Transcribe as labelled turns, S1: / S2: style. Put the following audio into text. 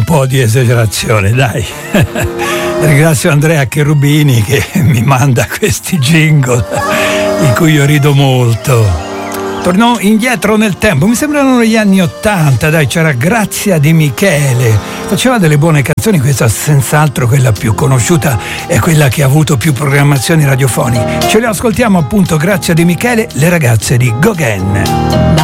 S1: po' di esagerazione, dai. Ringrazio Andrea Cherubini che mi manda questi jingle di cui io rido molto. Torno indietro nel tempo, mi sembrano gli anni '80, dai, c'era Grazia Di Michele, faceva delle buone canzoni, questa senz'altro quella più conosciuta è quella che ha avuto più programmazioni radiofoniche. Ce le ascoltiamo appunto, Grazia Di Michele, Le ragazze di Gauguin.